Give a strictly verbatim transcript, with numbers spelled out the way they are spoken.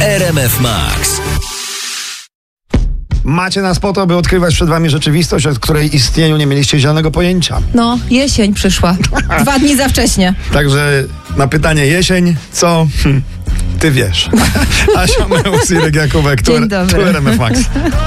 R M F Max. Macie nas po to, by odkrywać przed wami rzeczywistość, od której istnieniu nie mieliście zielonego pojęcia. No, jesień przyszła. Dwa dni za wcześnie. Także na pytanie jesień, co? Hm, ty wiesz. Asia Meus i Irek Jakubek, tu, Dzień dobry. tu R M F Max.